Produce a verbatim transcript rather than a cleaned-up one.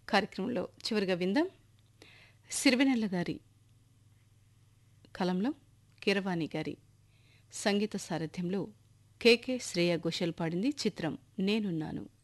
కార్యక్రమంలో చివరిగా విందాం సిరివెన్నెల గారి కలంలో కీరవాణి గారి సంగీత సారథ్యంలో కెకే శ్రేయ ఘోషల్ పాడింది. చిత్రం నేనున్నాను.